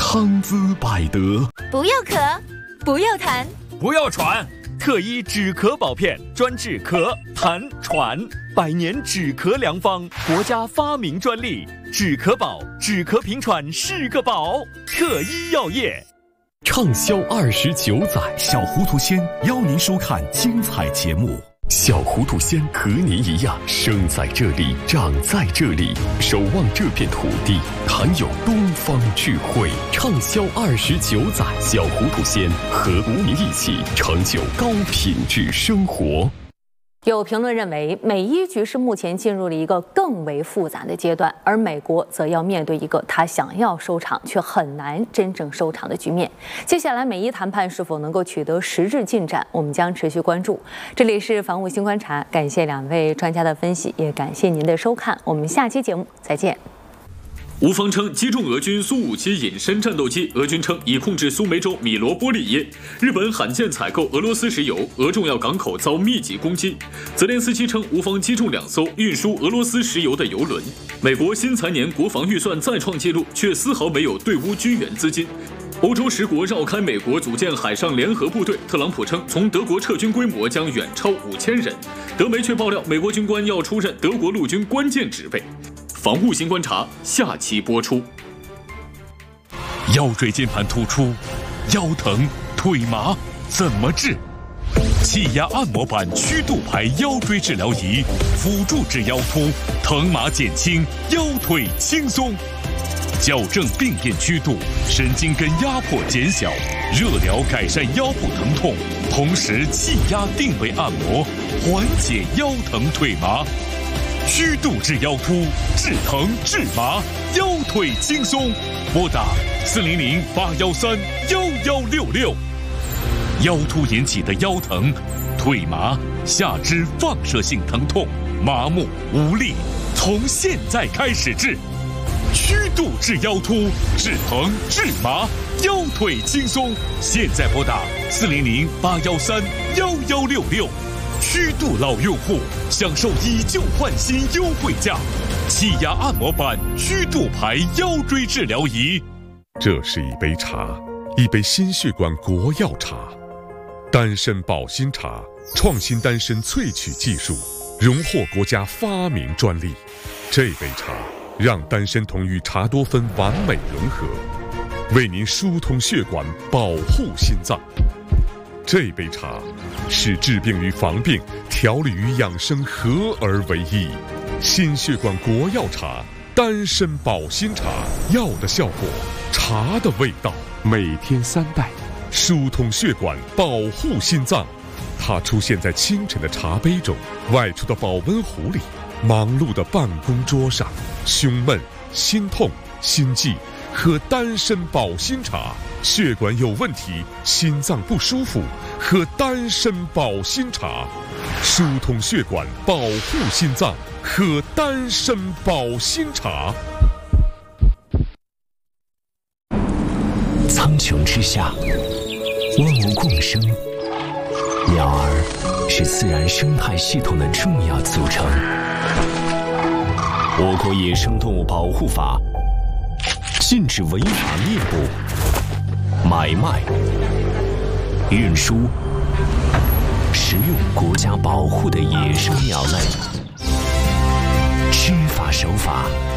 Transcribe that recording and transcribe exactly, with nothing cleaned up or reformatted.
汤滋百德。 不要咳，不要痰， 不要喘。特一止咳宝片，专治咳、痰、喘，百年止咳良方，国家发明专利。止咳宝，止咳平喘是个宝。特一药业。 畅销二十九载，小糊涂仙邀您收看精彩节目。小糊涂仙和您一样，生在这里，长在这里，守望这片土地，含有东方智慧。畅销二十九载，小糊涂仙和您一起成就高品质生活。 有评论认为，美伊局势目前进入了一个更为复杂的阶段，而美国则要面对一个他想要收场却很难真正收场的局面。接下来，美伊谈判是否能够取得实质进展，我们将持续关注。这里是防务新观察，感谢两位专家的分析，也感谢您的收看。我们下期节目再见。 乌方称击中俄军苏五七隐身战斗机，俄军称已控制苏梅州米罗波利耶。日本罕见采购俄罗斯石油，俄重要港口遭密集攻击。泽连斯基称乌方击中两艘运输俄罗斯石油的油轮。美国新财年国防预算再创纪录，却丝毫没有对乌军援资金。欧洲十国绕开美国组建海上联合部队，特朗普称从德国撤军规模将远超五千人。德媒却爆料，美国军官要出任德国陆军关键职位。防务新观察下期播出。 腰椎间盘突出、腰疼、腿麻怎么治？气压按摩板曲度牌腰椎治疗仪，辅助治腰突，疼麻减轻，腰腿轻松。矫正病变曲度，神经根压迫减小，热疗改善腰部疼痛，同时气压定位按摩，缓解腰疼腿麻。曲度治腰突，治疼治麻，腰腿轻松。拨打四零零八幺三幺幺六六。腰突引起的腰疼、腿麻、下肢放射性疼痛、麻木无力，从现在开始治。曲度治腰突，治疼治麻，腰腿轻松。现在拨打四零零八幺三幺幺六六。曲度老用户享受以旧换新优惠价，气压按摩板曲度牌腰椎治疗仪。 这是一杯茶，一杯心血管国药茶，丹参保心茶，创新丹参萃取技术，荣获国家发明专利。这杯茶让丹参酮与茶多酚完美融合，为您疏通血管，保护心脏。这杯茶是治病与防病、调理与养生合而为一。心血管国药茶，丹参保心茶，药的效果，茶的味道，每天三袋，疏通血管，保护心脏。它出现在清晨的茶杯中，外出的保温壶里，忙碌的办公桌上。胸闷、心痛、心悸，喝丹参保心茶。血管有问题，心脏不舒服，喝丹参保心茶，疏通血管，保护心脏，喝丹参保心茶。 苍穹之下，万物共生，鸟儿是自然生态系统的重要组成。我国野生动物保护法禁止违法猎捕、买卖、运输、食用国家保护的野生鸟类，知法守法，